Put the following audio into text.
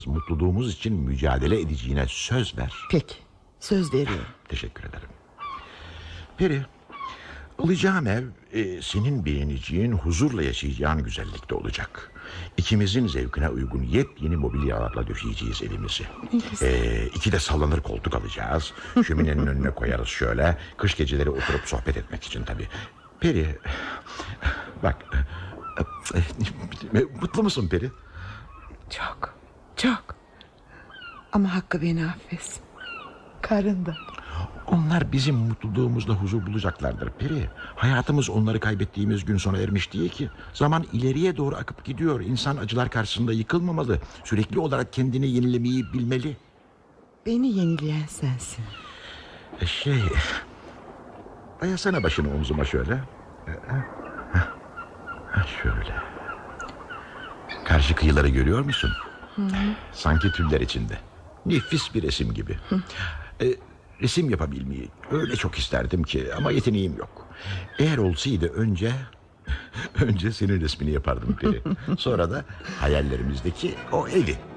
mutluluğumuz için mücadele edeceğine söz ver. Peki, söz veriyorum. Teşekkür ederim. Peri, alacağım ev senin beğeneceğin, huzurla yaşayacağın güzellikte olacak. İkimizin zevkine uygun yepyeni mobilyalarla döşeyeceğiz evimizi. 2 de sallanır koltuk alacağız. Şöminenin önüne koyarız şöyle. Kış geceleri oturup sohbet etmek için tabii. Peri, bak, mutlu musun Peri? Çok, çok. Ama Hakkı beni affetsin. Karın da. Onlar bizim mutluluğumuzla huzur bulacaklardır Peri. Hayatımız onları kaybettiğimiz gün sona ermiş değil ki. Zaman ileriye doğru akıp gidiyor. İnsan acılar karşısında yıkılmamalı. Sürekli olarak kendini yenilemeyi bilmeli. Beni yenileyen sensin. Dayasana başını omzuma şöyle. Şöyle. Karşı kıyıları görüyor musun? Sanki tüller içinde. Nefis bir resim gibi. Resim yapabilmeyi öyle çok isterdim ki, ama yeteneğim yok. Eğer olsaydı önce senin resmini yapardım Peri. Sonra da hayallerimizdeki o evi.